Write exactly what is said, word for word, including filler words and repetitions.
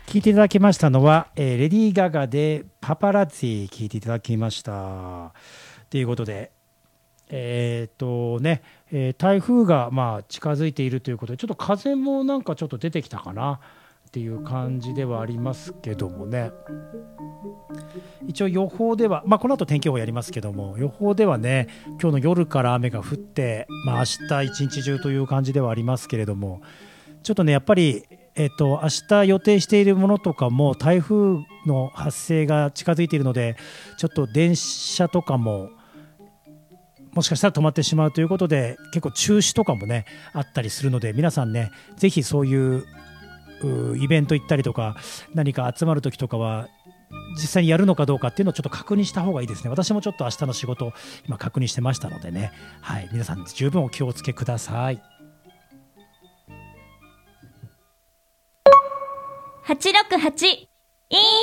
聞いていただきましたのは、えーレディー・ガガでパパラッツィ聞いていただきましたということで、えーっとね、えー台風がまあ近づいているということで、ちょっと風もなんかちょっと出てきたかなっていう感じではありますけどもね。一応予報では、まあ、この後天気予報やりますけども、予報ではね、今日の夜から雨が降って、まあ、明日一日中という感じではありますけれども、ちょっとねやっぱり、えっと、明日予定しているものとかも台風の発生が近づいているので、ちょっと電車とかももしかしたら止まってしまうということで、結構中止とかもねあったりするので、皆さんねぜひそういううイベント行ったりとか何か集まる時とかは実際にやるのかどうかっていうのをちょっと確認した方がいいですね。私もちょっと明日の仕事今確認してましたのでね、はい、皆さん十分お気をつけください。 はちろくはちいい